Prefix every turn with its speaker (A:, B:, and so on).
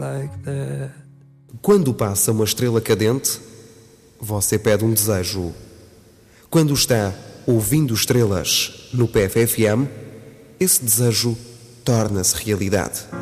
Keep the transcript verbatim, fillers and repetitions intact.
A: like that.
B: Quando passa uma estrela cadente, você pede um desejo. Quando está ouvindo estrelas no P F F M, esse desejo torna-se realidade.